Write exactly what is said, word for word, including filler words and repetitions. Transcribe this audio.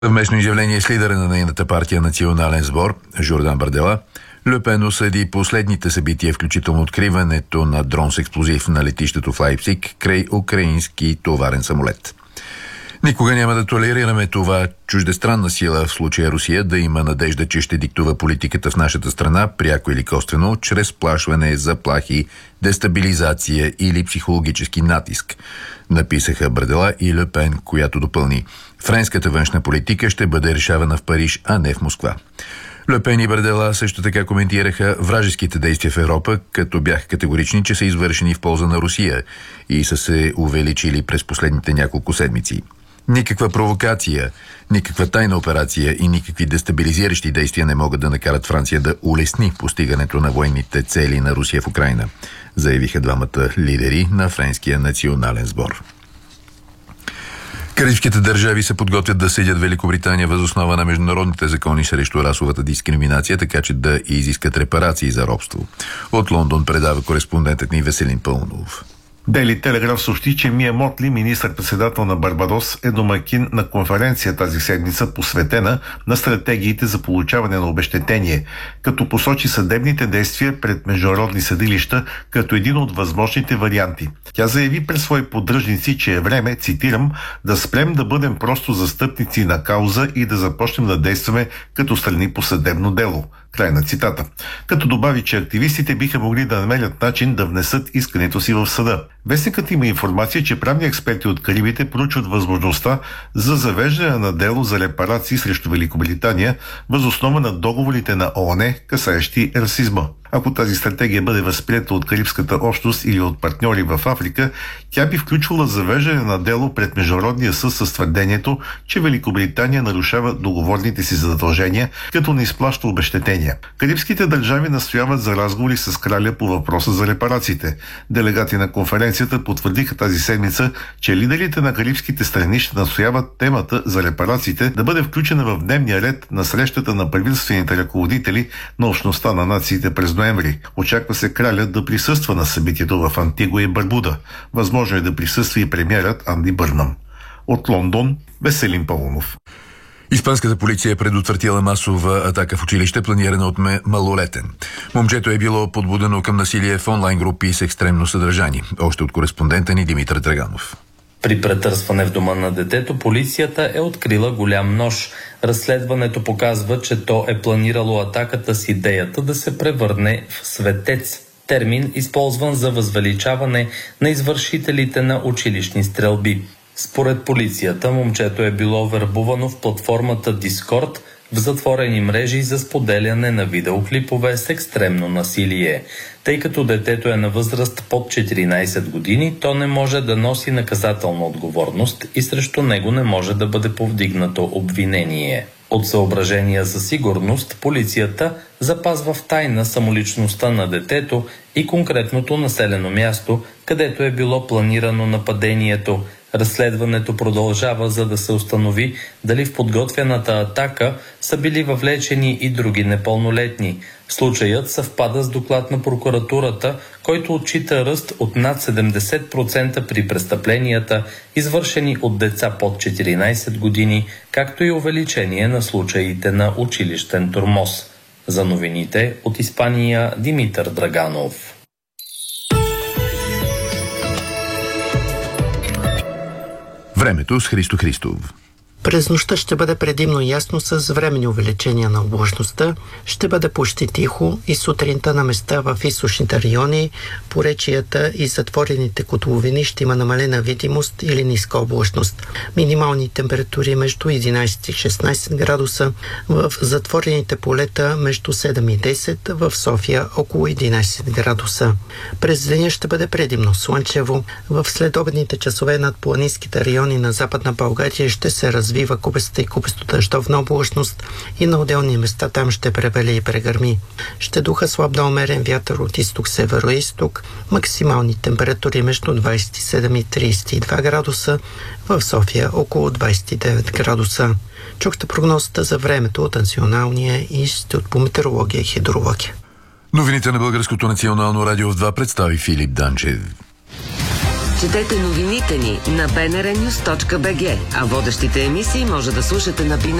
Съвместно изявление с лидера на нейната партия Национален сбор Жордан Бардела, Ле Пен осъди последните събития, включително откриването на дрон с експлозив на летището в Лайпциг край украински товарен самолет. Никога няма да толерираме това чуждестранна сила, в случая Русия, да има надежда, че ще диктува политиката в нашата страна, пряко или косвено, чрез плашване, заплахи, дестабилизация или психологически натиск, написаха Бардела и Ле Пен, която допълни: френската външна политика ще бъде решавана в Париж, а не в Москва. Ле Пен и Бардела също така коментираха вражеските действия в Европа, като бяха категорични, че са извършени в полза на Русия и са се увеличили през последните няколко седмици. Никаква провокация, никаква тайна операция и никакви дестабилизиращи действия не могат да накарат Франция да улесни постигането на военните цели на Русия в Украйна, заявиха двамата лидери на френския национален сбор. Карибските държави се подготвят да съдят Великобритания въз основа на международните закони срещу расовата дискриминация, така че да изискат репарации за робство. От Лондон предава кореспондентът ни Веселин Пълнов. Дейли Телеграф съобщи, че Мия Мотли, министър-председател на Барбадос, е домакин на конференция тази седмица, посветена на стратегиите за получаване на обезщетение, като посочи съдебните действия пред международни съдилища като един от възможните варианти. Тя заяви пред свои поддръжници, че е време, цитирам, да спрем да бъдем просто застъпници на кауза и да започнем да действаме като страни по съдебно дело. Край на цитата. Като добави, че активистите биха могли да намерят начин да внесат искането си в съда. Вестникът има информация, че правни експерти от Карибите проучват възможността за завеждане на дело за репарации срещу Великобритания въз основа на договорите на ООН, касаещи расизма. Ако тази стратегия бъде възприета от карибската общност или от партньори в Африка, тя би включвала завеждане на дело пред Международния съд с твърдението, че Великобритания нарушава договорните си задължения, като не изплаща обезщетения. Карибските държави настояват за разговори с краля по въпроса за репарациите. Делегати на конференцията потвърдиха тази седмица, че лидерите на карибските страни ще настояват темата за репарациите да бъде включена в дневния ред на срещата на правителствените ръководители на общността на нациите през ноември. Очаква се кралят да присъства на събитието в Антигуа и Барбуда. Възможно е да присъства и премиерът Анди Бърнам. От Лондон, Веселин Пълнов. Испанската полиция е предотвратила масова атака в училище, планирана от малолетен. Момчето е било подбудено към насилие в онлайн групи с екстремно съдържание. Още от кореспондента ни Димитър Драганов. При претърсване в дома на детето, полицията е открила голям нож. Разследването показва, че то е планирало атаката с идеята да се превърне в светец. Термин, използван за възвеличаване на извършителите на училищни стрелби. Според полицията, момчето е било вербувано в платформата Discord в затворени мрежи за споделяне на видеоклипове с екстремно насилие. Тъй като детето е на възраст под четиринайсет години, то не може да носи наказателна отговорност и срещу него не може да бъде повдигнато обвинение. От съображения за сигурност, полицията запазва в тайна самоличността на детето и конкретното населено място, където е било планирано нападението. Разследването продължава, за да се установи дали в подготвената атака са били въвлечени и други непълнолетни. Случаят съвпада с доклад на прокуратурата, който отчита ръст от над седемдесет процента при престъпленията, извършени от деца под четиринайсет години, както и увеличение на случаите на училищен тормоз. За новините от Испания, Димитър Драганов. Времето с Христо Христов. През нощта ще бъде предимно ясно с временни увеличения на облачността. Ще бъде почти тихо и сутринта на места в източните райони, поречията и затворените котловини ще има намалена видимост или ниска облачност. Минимални температури между единайсет и шестнайсет градуса, в затворените полета между седем и десет, в София около единайсет градуса. През деня ще бъде предимно слънчево. В следобедните часове над планинските райони на Западна България ще се развива развива купеста и купесто-дъждовна облачност и на отделни места там ще превали и прегърми. Ще духа слаб до умерен вятър от изток-северо-изток, максимални температури между двайсет и седем и трийсет и два градуса, в София около двайсет и девет градуса. Чухте прогнозата за времето от Националния институт по метеорология и хидрология. Новините на Българското национално радио в два представи Филип Данчев. Четете новините ни на би ен ар нюз точка би джи, а водещите емисии може да слушате на